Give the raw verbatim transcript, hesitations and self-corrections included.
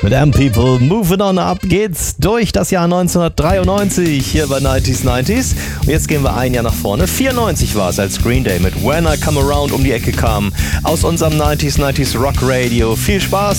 Mit Am People, moving on up geht's durch das Jahr neunzehnhundertdreiundneunzig hier bei neunziger neunzig. Und jetzt gehen wir ein Jahr nach vorne. vierundneunzig war es, als Green Day mit When I Come Around um die Ecke kam. Aus unserem neunziger neunzig Rock Radio. Viel Spaß!